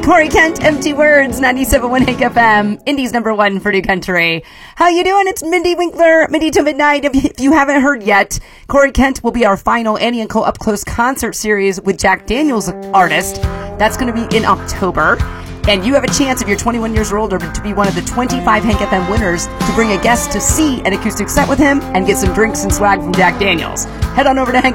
Corey Kent, Empty Words, 97.1 Hank FM, Indy's #1 for New Country. How you doing? It's Mindy Winkler, Mindy to Midnight. If you haven't heard yet, Corey Kent will be our final Annie & Cole Up Close concert series with Jack Daniels artist. That's going to be in October. And you have a chance, if you're 21 years or older, to be one of the 25 Hank FM winners to bring a guest to see an acoustic set with him and get some drinks and swag from Jack Daniels. Head on over to Hank